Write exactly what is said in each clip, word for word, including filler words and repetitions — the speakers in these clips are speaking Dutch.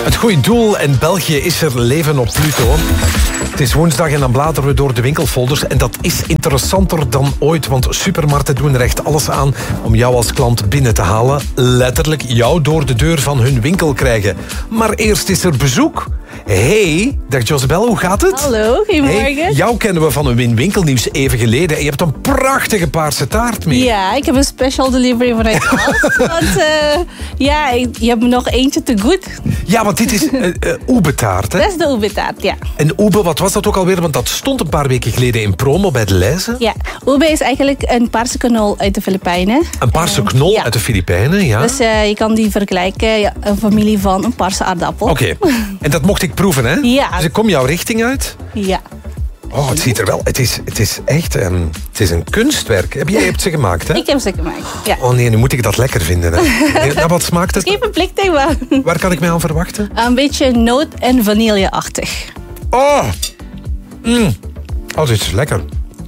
Het goede doel en België is er leven op Pluto. Het is woensdag en dan bladeren we door de winkelfolders. En dat is interessanter dan ooit, want supermarkten doen er echt alles aan om jou als klant binnen te halen. Letterlijk jou door de deur van hun winkel krijgen. Maar eerst is er bezoek. Hey, dag Josabel, hoe gaat het? Hallo, goedemorgen. Hey, jou kennen we van een Win-winkelnieuws even geleden. En je hebt een prachtige paarse taart mee. Ja, ik heb een special delivery vanuit huis. Want uh, ja, je hebt nog eentje te goed. Ja, want dit is uh, uh, oebetaart, hè? Dat is de oebetaart, ja. En oebe, wat was dat ook alweer? Want dat stond een paar weken geleden in promo bij de Leize. Ja, oebe is eigenlijk een paarse knol uit de Filipijnen. Een paarse knol uh, ja. uit de Filipijnen, ja. Dus uh, je kan die vergelijken, ja, een familie van een paarse aardappel. Oké, okay. En dat mocht ik proeven, hè? Ja. Dus ik kom jouw richting uit. Ja. Oh, het ziet er wel... Het is, het is echt... Um, het is een kunstwerk. Heb jij hebt ze gemaakt, hè? Ik heb ze gemaakt, ja. Oh nee, nu moet ik dat lekker vinden, hè. Ja, wat smaakt het? Geef een blik tegen me. Waar kan ik mij aan verwachten? Een beetje noot- en vanilleachtig. Oh! Mm. Oh, dit is lekker.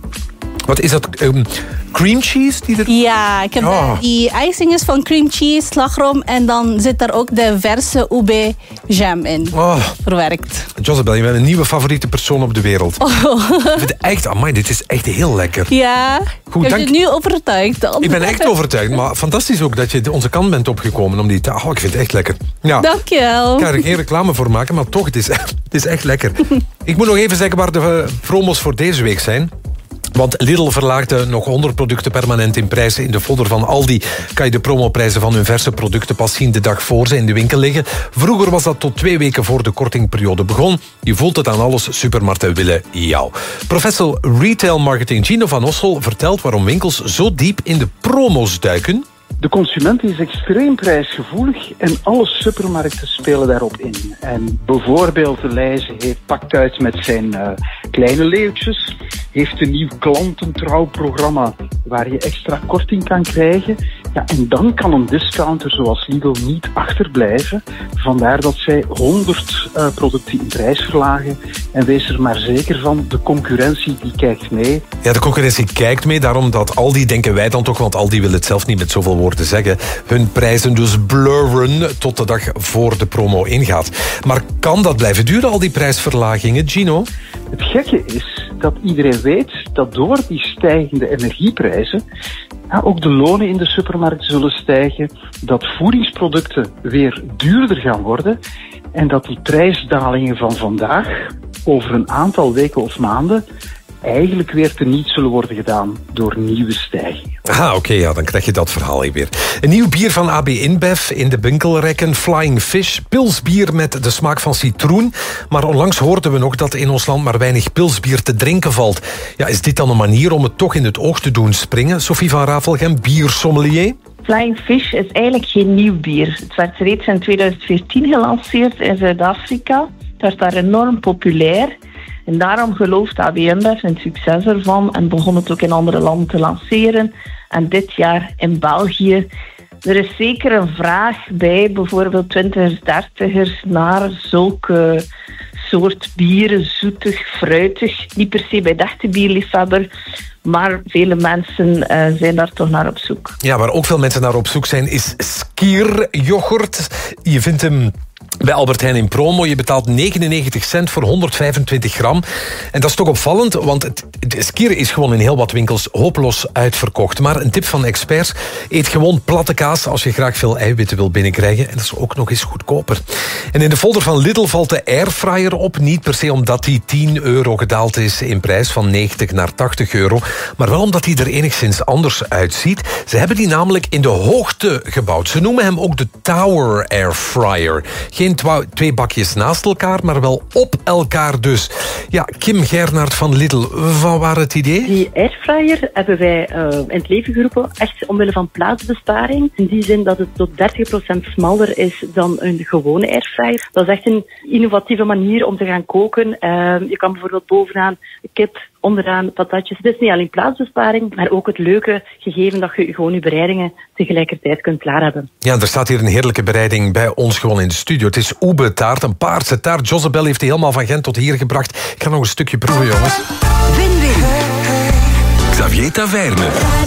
Wat is dat? Um, cream cheese? Die er... Ja, ik heb oh. die icing is van cream cheese, slagroom en dan zit er ook de verse ube jam in. Oh. Verwerkt. Josabel, je bent een nieuwe favoriete persoon op de wereld. Oh. Ik vind het echt, amai, dit is echt heel lekker. Ja, goed, ik ben je nu overtuigd dan. Ik ben echt overtuigd, maar fantastisch ook dat je onze kant bent opgekomen om die te... Oh, ik vind het echt lekker. Ja. Dankjewel. Ik ga er geen reclame voor maken, maar toch, het is, het is echt lekker. Ik moet nog even zeggen waar de promos voor deze week zijn. Want Lidl verlaagde nog honderd producten permanent in prijzen. In de folder van Aldi kan je de promoprijzen van hun verse producten pas zien de dag voor ze in de winkel liggen. Vroeger was dat tot twee weken voor de kortingperiode begon. Je voelt het aan alles, supermarkten willen jou. Professor Retail Marketing Gino van Ossel vertelt waarom winkels zo diep in de promos duiken. De consument is extreem prijsgevoelig en alle supermarkten spelen daarop in. En bijvoorbeeld de Leize heeft pakt uit met zijn uh, kleine leeuwtjes, heeft een nieuw klantentrouwprogramma waar je extra korting kan krijgen. Ja, en dan kan een discounter zoals Lidl niet achterblijven. Vandaar dat zij honderd uh, producten in prijs verlagen. En wees er maar zeker van, de concurrentie die kijkt mee. Ja, de concurrentie kijkt mee, daarom dat Aldi, denken wij dan toch, want Aldi wil het zelf niet met zoveel woorden zeggen, hun prijzen dus blurren tot de dag voor de promo ingaat. Maar kan dat blijven duren, al die prijsverlagingen, Gino? Het gekke is dat iedereen weet dat door die stijgende energieprijzen ja, ook de lonen in de supermarkt zullen stijgen, dat voedingsproducten weer duurder gaan worden en dat die prijsdalingen van vandaag over een aantal weken of maanden eigenlijk weer teniet zullen worden gedaan door nieuwe stijgingen. Ah, oké, okay, ja, dan krijg je dat verhaal weer. Een nieuw bier van A B InBev in de winkelrekken, Flying Fish. Pilsbier met de smaak van citroen. Maar onlangs hoorden we nog dat in ons land maar weinig pilsbier te drinken valt. Ja, is dit dan een manier om het toch in het oog te doen springen? Sophie van Rafelgem, biersommelier. Flying Fish is eigenlijk geen nieuw bier. Het werd reeds in tweeduizend veertien gelanceerd in Zuid-Afrika. Het werd daar enorm populair. En daarom gelooft A B InBev in het succes ervan en begon het ook in andere landen te lanceren. En dit jaar in België. Er is zeker een vraag bij bijvoorbeeld twintigers, dertigers naar zulke soort bieren, zoetig, fruitig. Niet per se bij de echte bierliefhebber, maar vele mensen uh, zijn daar toch naar op zoek. Ja, waar ook veel mensen naar op zoek zijn is skieryoghurt. Je vindt hem bij Albert Heijn in promo. Je betaalt negenennegentig cent voor honderdvijfentwintig gram. En dat is toch opvallend, want het, het skier is gewoon in heel wat winkels hopeloos uitverkocht. Maar een tip van experts, eet gewoon platte kaas als je graag veel eiwitten wil binnenkrijgen. En dat is ook nog eens goedkoper. En in de folder van Lidl valt de airfryer op. Niet per se omdat die tien euro gedaald is in prijs, van negentig naar tachtig euro. Maar wel omdat hij er enigszins anders uitziet. Ze hebben die namelijk in de hoogte gebouwd. Ze noemen hem ook de Tower Airfryer. Geen twa- twee bakjes naast elkaar, maar wel op elkaar dus. Ja, Kim Gernaert van Lidl, van waar het idee? Die airfryer hebben wij uh, in het leven geroepen, echt omwille van plaatsbesparing. In die zin dat het tot dertig procent smaller is dan een gewone airfryer. Dat is echt een innovatieve manier om te gaan koken. Uh, je kan bijvoorbeeld bovenaan kip, onderaan patatjes. Het is niet alleen plaatsbesparing, maar ook het leuke gegeven dat je gewoon je bereidingen tegelijkertijd kunt klaar hebben. Ja, er staat hier een heerlijke bereiding bij ons gewoon in de studio. Het is oebe-taart, een paarse taart. Josabel heeft die helemaal van Gent tot hier gebracht. Ik ga nog een stukje proeven, jongens. Win-win. Xavier Taverne.